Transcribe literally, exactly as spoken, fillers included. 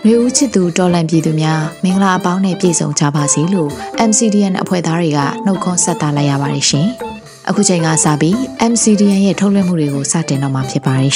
ရေဦးချစ်သူတော်လန်ပြည်သူများမင်္ဂလာအပေါင်းနဲ့ပြည့်စုံကြပါစေလို့ M C D N အဖွဲ့သားတွေကနှုတ်ခွန်းဆက်သလိုက်ရပါတယ်ရှင်။အခုချိန်ကစပြီး M C D N ရဲ့ထုတ်လွှင့်မှုတွေကိုစတင်တော့မှာဖြစ်ပါတယ်